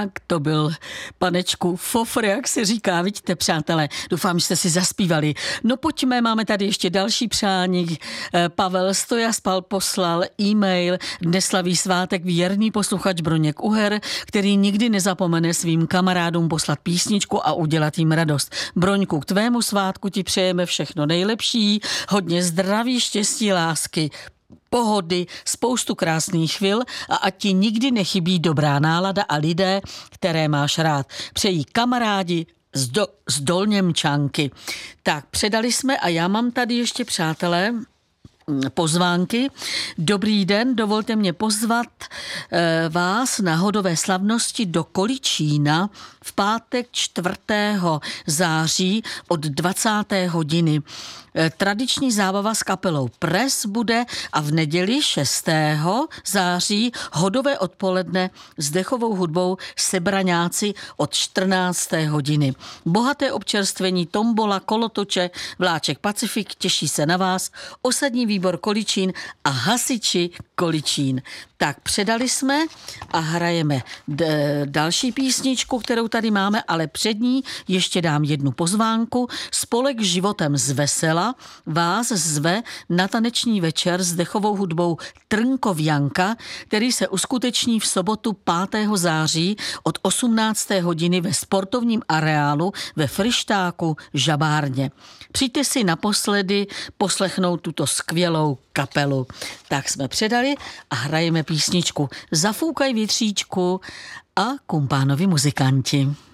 Tak to byl, panečku, fofr, jak se říká, vidíte, přátelé. Doufám, že jste si zaspívali. No pojďme, máme tady ještě další přání. Pavel Stojaspal poslal e-mail. Dnes slaví svátek věrný posluchač Broněk Uher, který nikdy nezapomene svým kamarádům poslat písničku a udělat jim radost. Broňku, k tvému svátku ti přejeme všechno nejlepší, hodně zdraví, štěstí, lásky, pohody, spoustu krásných chvil a ať ti nikdy nechybí dobrá nálada a lidé, které máš rád. Přejí kamarádi z Dolněmčanky. Tak, předali jsme a já mám tady ještě, přátelé, pozvánky. Dobrý den, dovolte mě pozvat vás na hodové slavnosti do Količína v pátek 4. září od 20. hodiny. Tradiční zábava s kapelou Pres bude a v neděli 6. září hodové odpoledne s dechovou hudbou Sebraňáci od 14. hodiny. Bohaté občerstvení, tombola, kolotoče, vláček Pacifik, těší se na vás, osadní výbor Količín a hasiči Količín. Tak předali jsme a hrajeme další písničku, kterou tady máme, ale před ní ještě dám jednu pozvánku. Spolek Životem z Vesela vás zve na taneční večer s dechovou hudbou Trnkovjanka, který se uskuteční v sobotu 5. září od 18. hodiny ve sportovním areálu ve Fryštáku Žabárně. Přijďte si naposledy poslechnout tuto skvělou kapelu. Tak jsme předali a hrajeme písničku Zafůkaj větříčku a Kumpánovi muzikanti.